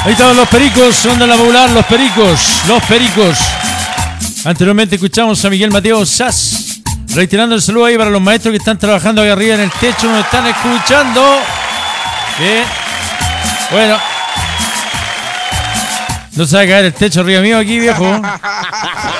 Ahí están los pericos, onda la popular, los pericos. Anteriormente escuchamos a Miguel Mateo Sass, reiterando el saludo ahí para los maestros que están trabajando ahí arriba en el techo, nos están escuchando. Bien. Bueno. No se va a caer el techo arriba mío aquí, viejo.